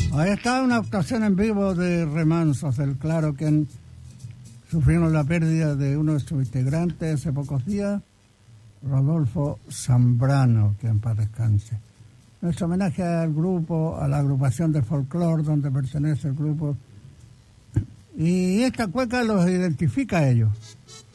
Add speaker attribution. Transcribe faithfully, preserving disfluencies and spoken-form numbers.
Speaker 1: Ahí está una actuación en vivo de Remansos del Claro, que sufrieron la pérdida de uno de sus integrantes hace pocos días, Rodolfo Zambrano, que en paz descanse. Nuestro homenaje al grupo, a la agrupación de folclore donde pertenece el grupo. Y esta cueca los identifica a ellos.